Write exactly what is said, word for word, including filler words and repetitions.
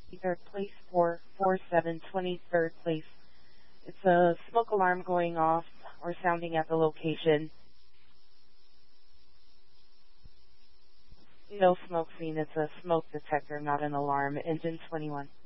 third place, four four seven twenty-third place. It's a smoke alarm going off or sounding at the location. No smoke seen. It's a smoke detector, not an alarm. Engine twenty-one.